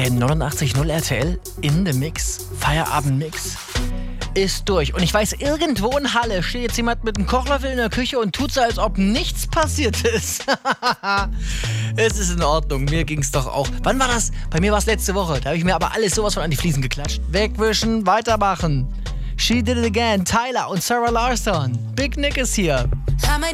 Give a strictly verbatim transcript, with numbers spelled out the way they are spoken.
Der neunundachtzig Komma null R T L in the Mix, Feierabend-Mix, ist durch. Und ich weiß, irgendwo in Halle steht jetzt jemand mit einem Kochlöffel in der Küche und tut so, als ob nichts passiert ist. Es ist in Ordnung, mir ging's doch auch. Wann war das? Bei mir war es letzte Woche. Da habe ich mir aber alles sowas von an die Fliesen geklatscht. Wegwischen, weitermachen. She Did It Again, Tyler und Sarah Larson. Big Nick ist hier.